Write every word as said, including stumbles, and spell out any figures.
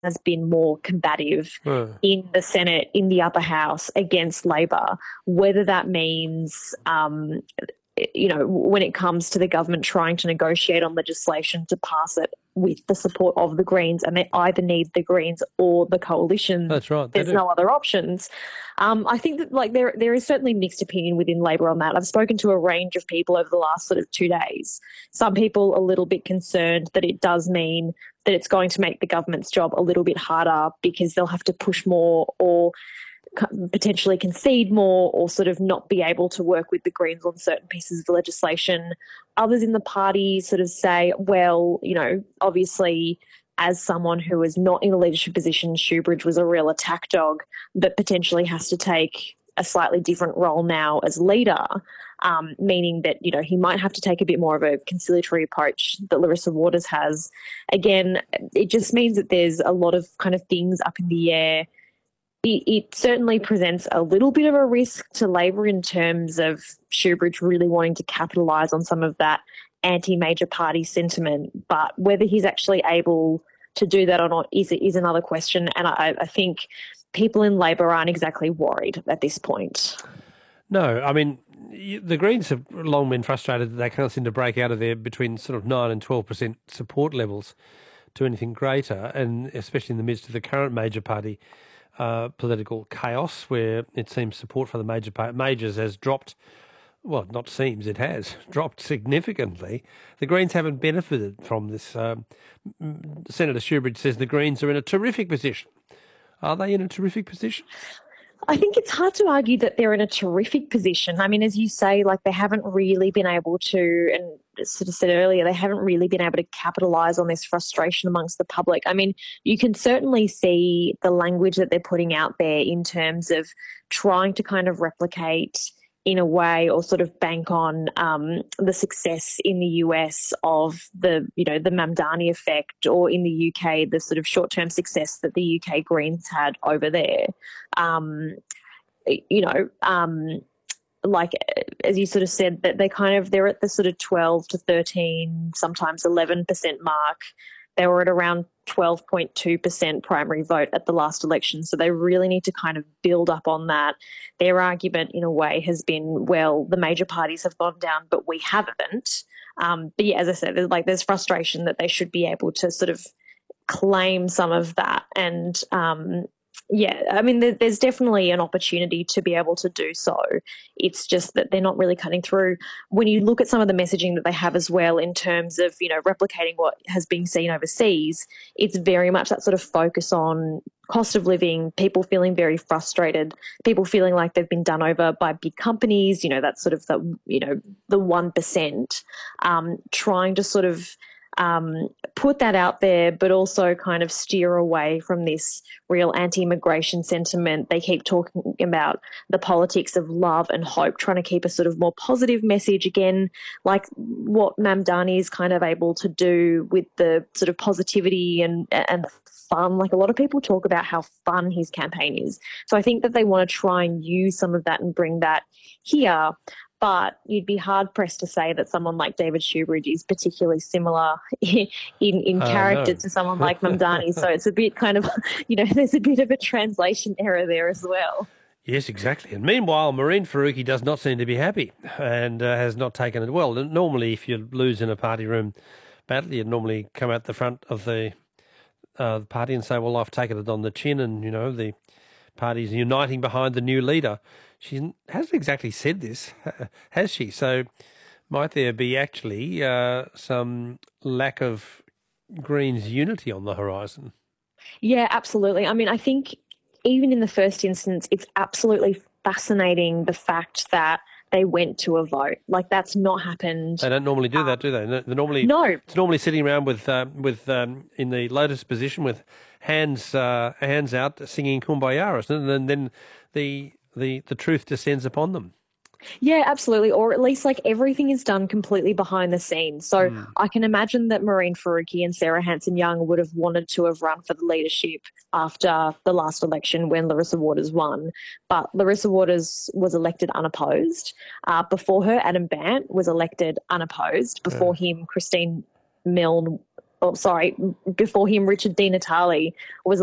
has been more combative Uh, in the Senate, in the upper house against Labor, whether that means, um, you know, when it comes to the government trying to negotiate on legislation to pass it with the support of the Greens, and they either need the Greens or the coalition. that's right, they There's do. no other options. Um, I think that like there there is certainly mixed opinion within Labor on that. I've spoken to a range of people over the last sort of two days. Some people a little bit concerned that it does mean that it's going to make the government's job a little bit harder because they'll have to push more or potentially concede more or sort of not be able to work with the Greens on certain pieces of legislation. Others in the party sort of say, well, you know, obviously as someone who was not in a leadership position, Shoebridge was a real attack dog, but potentially has to take a slightly different role now as leader, um, meaning that, you know, he might have to take a bit more of a conciliatory approach that Larissa Waters has. Again, it just means that there's a lot of kind of things up in the air. It, it certainly presents a little bit of a risk to Labor in terms of Shoebridge really wanting to capitalise on some of that anti-major party sentiment. But whether he's actually able to do that or not is is another question. And I, I think people in Labor aren't exactly worried at this point. No, I mean, y- the Greens have long been frustrated that they can't seem to break out of there between sort of nine and twelve percent support levels to anything greater, and especially in the midst of the current major party uh, political chaos, where it seems support for the major pa- majors has dropped. Well, not seems, it has dropped significantly. The Greens haven't benefited from this. Um, m- Senator Shoebridge says the Greens are in a terrific position. Are they in a terrific position? I think it's hard to argue that they're in a terrific position. I mean, as you say, like they haven't really been able to, and sort of said earlier, they haven't really been able to capitalise on this frustration amongst the public. I mean, you can certainly see the language that they're putting out there in terms of trying to kind of replicate in a way or sort of bank on um, the success in the U S of the, you know, the Mamdani effect, or in the U K, the sort of short-term success that the U K Greens had over there. Um, you know, um, like as you sort of said, that they kind of they're at the sort of twelve to thirteen, sometimes eleven percent mark. They were at around twelve point two percent primary vote at the last election. So they really need to kind of build up on that. Their argument, in a way, has been, well, the major parties have gone down, but we haven't. Um, but yeah, as I said, there's, like there's frustration that they should be able to sort of claim some of that. And um, yeah, I mean, there, there's definitely an opportunity to be able to do so. It's just that they're not really cutting through. When you look at some of the messaging that they have as well, in terms of, you know, replicating what has been seen overseas, it's very much that sort of focus on cost of living, people feeling very frustrated, people feeling like they've been done over by big companies, you know, that's sort of the, you know, the one percent, um, trying to sort of um, put that out there, but also kind of steer away from this real anti-immigration sentiment. They keep talking about the politics of love and hope, trying to keep a sort of more positive message, again, like what Mamdani is kind of able to do with the sort of positivity and and fun. Like a lot of people talk about how fun his campaign is. So I think that they want to try and use some of that and bring that here. But you'd be hard pressed to say that someone like David Shoebridge is particularly similar in in Uh, character no. to someone like Mamdani. So it's a bit kind of, you know, there's a bit of a translation error there as well. Yes, exactly. And meanwhile, Marine Faruqi does not seem to be happy and uh, has not taken it well. And normally, if you lose in a party room battle, you'd normally come out the front of the, uh, the party and say, well, I've taken it on the chin and, you know, the party's uniting behind the new leader. She hasn't exactly said this, has she? So might there be actually uh, some lack of Greens unity on the horizon? Yeah, absolutely. I mean, I think even in the first instance, it's absolutely fascinating the fact that they went to a vote. Like that's not happened. They don't normally do that, do they? No- They're normally No, it's normally sitting around with uh, with um, in the lotus position with hands uh, hands out singing Kumbaya, isn't it? And then the the the truth descends upon them. yeah, absolutely. Or at least like everything is done completely behind the scenes. So Mm. I can imagine that Maureen Faruqi and Sarah Hanson Young would have wanted to have run for the leadership after the last election when Larissa Waters won. But Larissa Waters was elected unopposed. Uh, before her, Adam Bant was elected unopposed. Yeah. Before him, Christine Milne oh, sorry, before him, Richard Di Natale was